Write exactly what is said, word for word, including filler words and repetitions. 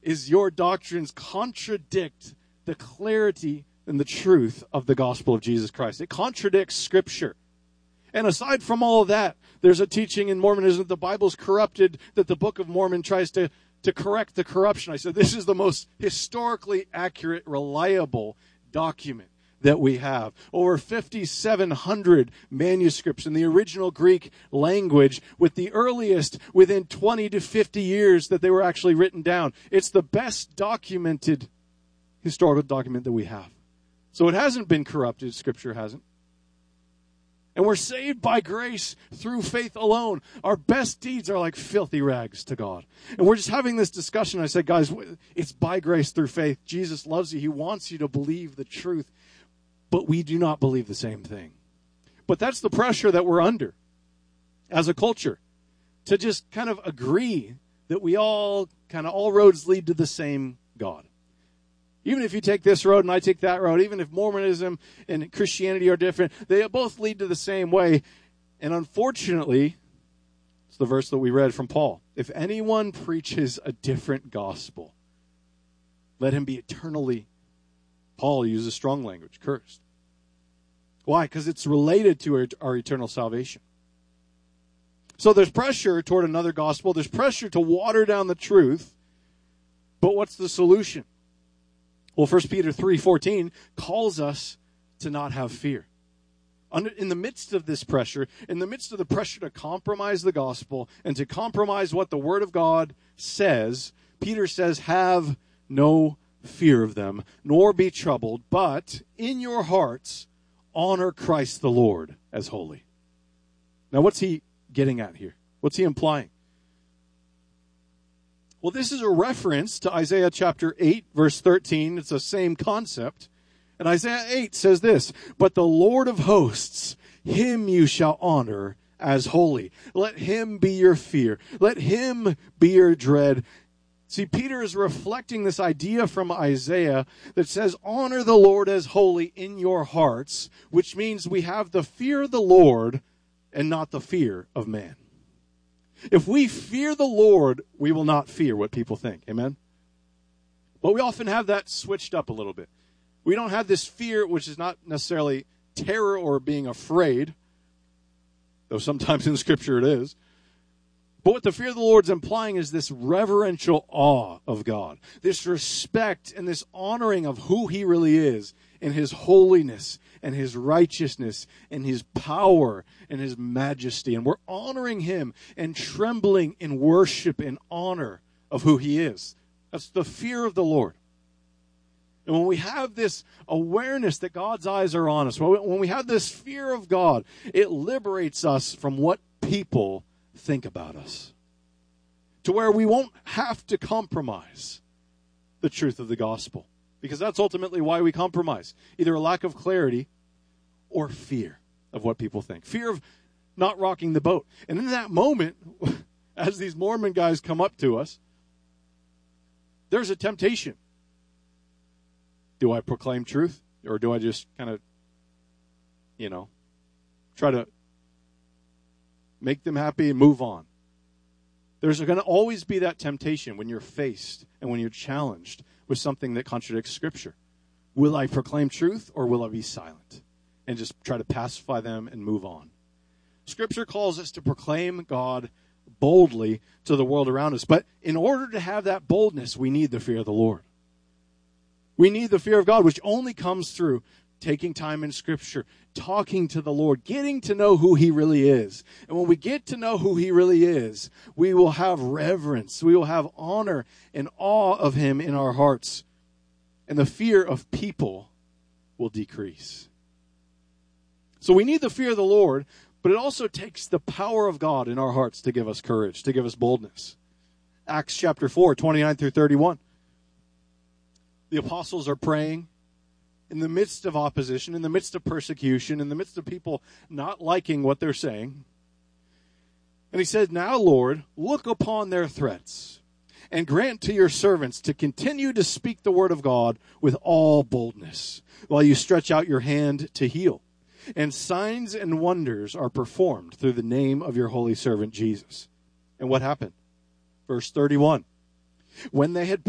is your doctrines contradict the clarity and the truth of the gospel of Jesus Christ. It contradicts Scripture. And aside from all of that, there's a teaching in Mormonism that the Bible's corrupted, that the Book of Mormon tries to, to correct the corruption. I said, this is the most historically accurate, reliable document that we have. Over fifty-seven hundred manuscripts in the original Greek language, with the earliest within twenty to fifty years that they were actually written down. It's the best documented historical document that we have. So it hasn't been corrupted. Scripture hasn't. And we're saved by grace through faith alone. Our best deeds are like filthy rags to God. And we're just having this discussion. I said, guys, it's by grace through faith. Jesus loves you. He wants you to believe the truth. But we do not believe the same thing. But that's the pressure that we're under as a culture, to just kind of agree that we all, kind of all roads lead to the same God. Even if you take this road and I take that road, even if Mormonism and Christianity are different, they both lead to the same way. And unfortunately, it's the verse that we read from Paul. If anyone preaches a different gospel, let him be eternally, Paul uses strong language, cursed. Why? Because it's related to our, our eternal salvation. So there's pressure toward another gospel. There's pressure to water down the truth. But what's the solution? Well, First Peter three fourteen calls us to not have fear. Under, in the midst of this pressure, in the midst of the pressure to compromise the gospel and to compromise what the Word of God says, Peter says, have no fear of them, nor be troubled, but in your hearts honor Christ the Lord as holy. Now, what's he getting at here? What's he implying? Well, this is a reference to Isaiah chapter eight, verse thirteen. It's the same concept. And Isaiah eight says this, but the Lord of hosts, him you shall honor as holy. Let him be your fear. Let him be your dread. See, Peter is reflecting this idea from Isaiah that says, honor the Lord as holy in your hearts, which means we have the fear of the Lord and not the fear of man. If we fear the Lord, we will not fear what people think. Amen? But we often have that switched up a little bit. We don't have this fear, which is not necessarily terror or being afraid, though sometimes in Scripture it is. But what the fear of the Lord is implying is this reverential awe of God, this respect and this honoring of who he really is in his holiness and his righteousness and his power and his majesty. And we're honoring him and trembling in worship and honor of who he is. That's the fear of the Lord. And when we have this awareness that God's eyes are on us, when we have this fear of God, it liberates us from what people think about us, to where we won't have to compromise the truth of the gospel, because that's ultimately why we compromise, either a lack of clarity or fear of what people think, fear of not rocking the boat. And in that moment, as these Mormon guys come up to us, there's a temptation. Do I proclaim truth, or do I just kind of, you know, try to make them happy and move on? There's going to always be that temptation when you're faced and when you're challenged with something that contradicts Scripture. Will I proclaim truth, or will I be silent and just try to pacify them and move on? Scripture calls us to proclaim God boldly to the world around us. But in order to have that boldness, we need the fear of the Lord. We need the fear of God, which only comes through taking time in Scripture, talking to the Lord, getting to know who he really is. And when we get to know who he really is, we will have reverence. We will have honor and awe of him in our hearts. And the fear of people will decrease. So we need the fear of the Lord, but it also takes the power of God in our hearts to give us courage, to give us boldness. Acts chapter four, twenty-nine through thirty-one. The apostles are praying in the midst of opposition, in the midst of persecution, in the midst of people not liking what they're saying. And he said, now, Lord, look upon their threats and grant to your servants to continue to speak the word of God with all boldness while you stretch out your hand to heal. And signs and wonders are performed through the name of your holy servant Jesus. And what happened? Verse thirty-one. When they had